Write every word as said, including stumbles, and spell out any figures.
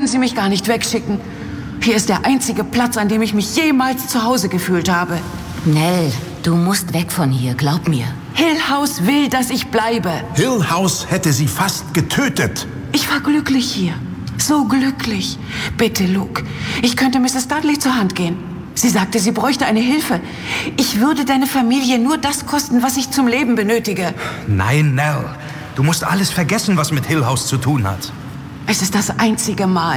Sie mich gar nicht wegschicken. Hier ist der einzige Platz, an dem ich mich jemals zu Hause gefühlt habe. Nell, du musst weg von hier, glaub mir. Hill House will, dass ich bleibe. Hill House hätte sie fast getötet. Ich war glücklich hier. So glücklich. Bitte, Luke. Ich könnte Misses Dudley zur Hand gehen. Sie sagte, sie bräuchte eine Hilfe. Ich würde deine Familie nur das kosten, was ich zum Leben benötige. Nein, Nell. Du musst alles vergessen, was mit Hill House zu tun hat. Es ist das einzige Mal,